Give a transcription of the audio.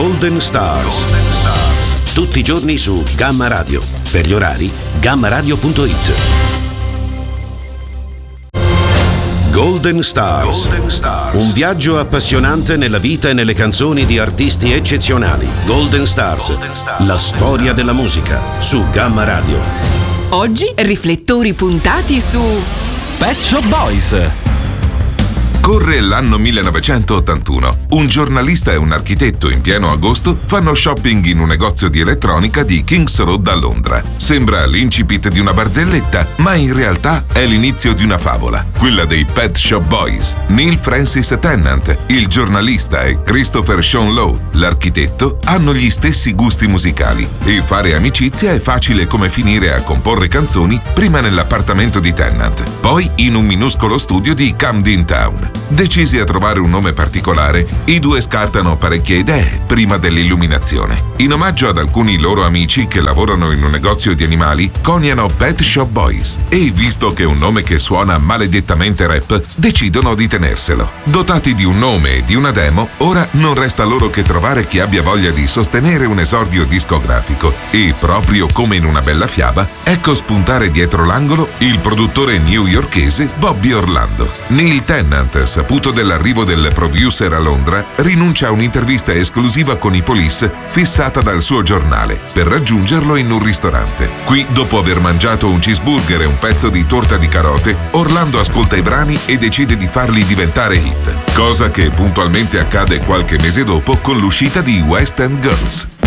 Golden Stars. Tutti i giorni su Gamma Radio. Per gli orari, gammaradio.it. Golden Stars. Un viaggio appassionante nella vita e nelle canzoni di artisti eccezionali. Golden Stars. La storia della musica su Gamma Radio. Oggi riflettori puntati su Pet Shop Boys. Corre l'anno 1981. Un giornalista e un architetto in pieno agosto fanno shopping in un negozio di elettronica di Kings Road a Londra. Sembra l'incipit di una barzelletta, ma in realtà è l'inizio di una favola, quella dei Pet Shop Boys. Neil Francis Tennant, il giornalista, e Christopher Sean Lowe, l'architetto, hanno gli stessi gusti musicali e fare amicizia è facile come finire a comporre canzoni prima nell'appartamento di Tennant, poi in un minuscolo studio di Camden Town. Decisi a trovare un nome particolare, i due scartano parecchie idee prima dell'illuminazione. In omaggio ad alcuni loro amici che lavorano in un negozio di animali, coniano Pet Shop Boys e, visto che è un nome che suona maledettamente rap, decidono di tenerselo. Dotati di un nome e di una demo, ora non resta loro che trovare chi abbia voglia di sostenere un esordio discografico e, proprio come in una bella fiaba, ecco spuntare dietro l'angolo il produttore newyorkese Bobby Orlando. Neil Tennant, saputo dell'arrivo del producer a Londra, rinuncia a un'intervista esclusiva con i Police fissata dal suo giornale per raggiungerlo in un ristorante. Qui, dopo aver mangiato un cheeseburger e un pezzo di torta di carote, Orlando ascolta i brani e decide di farli diventare hit, cosa che puntualmente accade qualche mese dopo con l'uscita di West End Girls.